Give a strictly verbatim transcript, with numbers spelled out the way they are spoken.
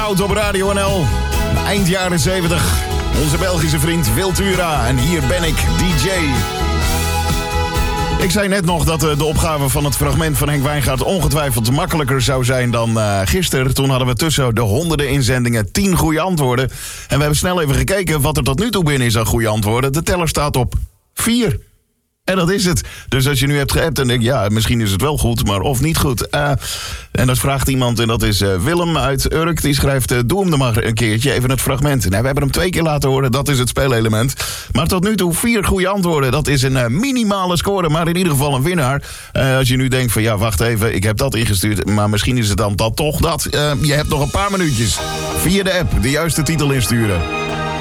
Fout op Radio N L. Eind jaren zeventig. Onze Belgische vriend Wiltura. En hier ben ik, D J. Ik zei net nog dat de opgave van het fragment van Henk Wijngaard ongetwijfeld makkelijker zou zijn dan uh, gisteren. Toen hadden we tussen de honderden inzendingen tien goede antwoorden. En we hebben snel even gekeken wat er tot nu toe binnen is aan goede antwoorden. De teller staat op vier. En dat is het. Dus als je nu hebt geappt en denkt, ja, misschien is het wel goed, maar of niet goed. Uh, en dat vraagt iemand, en dat is uh, Willem uit Urk. Die schrijft, uh, doe hem dan maar een keertje, even het fragment. Nou, we hebben hem twee keer laten horen, dat is het speelelement. Maar tot nu toe vier goede antwoorden. Dat is een uh, minimale score, maar in ieder geval een winnaar. Uh, als je nu denkt van, ja, wacht even, ik heb dat ingestuurd, maar misschien is het dan dat toch dat. Uh, je hebt nog een paar minuutjes. Via de app de juiste titel insturen.